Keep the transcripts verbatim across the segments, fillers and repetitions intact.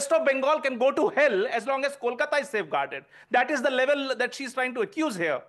rest of Bengal can go to hell as long as Kolkata is safeguarded. That is the level that she's trying to accuse here.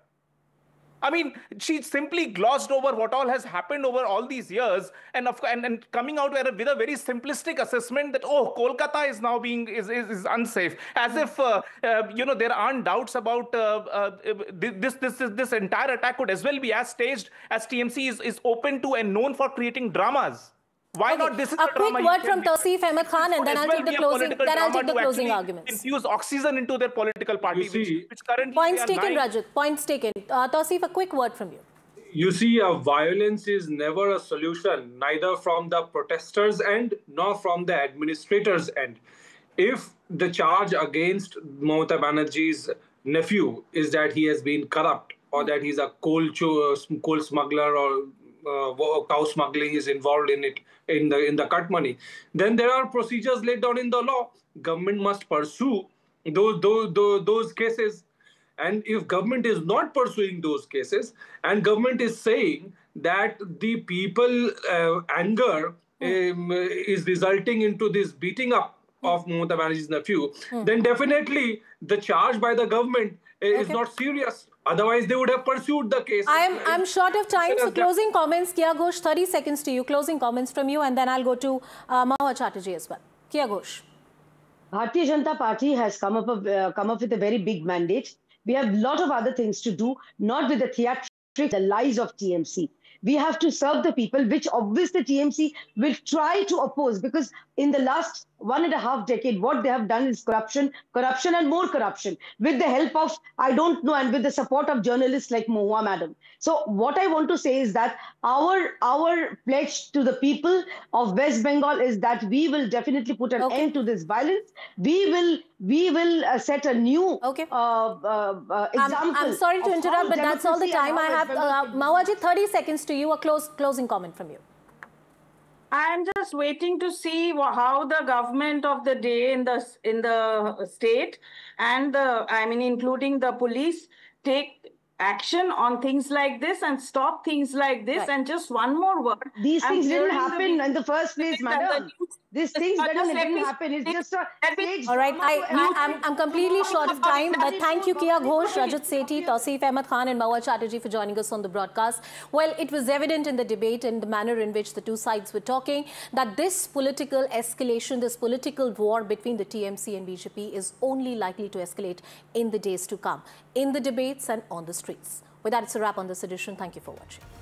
I mean, she simply glossed over what all has happened over all these years, and of, and, and coming out with a, with a very simplistic assessment that, oh, Kolkata is now being is, is, is unsafe, as if uh, uh, you know, there aren't doubts about uh, uh, this, this this this entire attack could as well be as staged as T M C is is open to and known for creating dramas. Why okay. not? This is a quick word from Tauseef Ahmed Khan, and then I'll take the closing. Then I'll take the closing arguments. Infuse oxygen into their political party, see, which, which currently points taken, Rajat. Points taken. Uh, Tauseef, a quick word from you. You see, uh, violence is never a solution, neither from the protesters' end nor from the administrators' end. If the charge against Mamata Banerjee's nephew is that he has been corrupt, or that he's a coal, coal smuggler, or uh, cow smuggling is involved in it, in the in the cut money, then there are procedures laid down in the law. Government must pursue those those those, those cases. And if government is not pursuing those cases, and government is saying that the people uh, anger mm. um, is resulting into this beating up mm. of Mamata Banerjee's nephew, mm. then definitely the charge by the government uh, okay. is not serious. Otherwise, they would have pursued the case. I am I'm short of time, so closing comments. Kiya Ghosh, thirty seconds to you. Closing comments from you, and then I'll go to uh, Mahua Chatterjee as well. Kiya Ghosh. Bharatiya Janata Party has come up uh, come up with a very big mandate. We have a lot of other things to do, not with the theatrics, the lies of T M C. We have to serve the people, which obviously T M C will try to oppose, because in the last one and a half decade, what they have done is corruption, corruption and more corruption, with the help of, I don't know, and with the support of journalists like Mahua Madam. So what I want to say is that our, our pledge to the people of West Bengal is that we will definitely put an okay. end to this violence. We will we will uh, set a new okay. uh, uh, uh, example. I'm, I'm sorry to interrupt, but that's all the time I have. Uh, Mahuaji, thirty seconds to you, a close, closing comment from you. I'm just waiting to see how the government of the day in the in the state and the, I mean, including the police, take action on things like this and stop things like this. Right. And just one more word. These things didn't happen the in the first place, madam. These things didn't, didn't happen. It's just a stage. All right, I, I, I'm, I'm completely short of time, but thank you, Kiya Ghosh, Rajat Sethi, Tauseef Ahmed Khan and Mahua Chatterjee for joining us on the broadcast. Well, it was evident in the debate and the manner in which the two sides were talking that this political escalation, this political war between the T M C and B J P is only likely to escalate in the days to come, in the debates and on the streets. With that, it's a wrap on this edition. Thank you for watching.